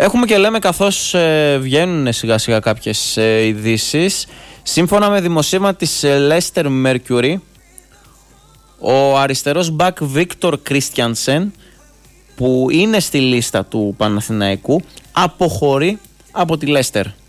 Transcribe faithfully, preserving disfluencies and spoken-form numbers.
Έχουμε και λέμε καθώς ε, βγαίνουν σιγά σιγά κάποιες ε, ειδήσεις. Σύμφωνα με δημοσίευμα της ε, Leicester Mercury, ο αριστερός μπακ Βίκτορ Κρίστιανσεν, που είναι στη λίστα του Παναθηναϊκού, αποχωρεί από τη Leicester.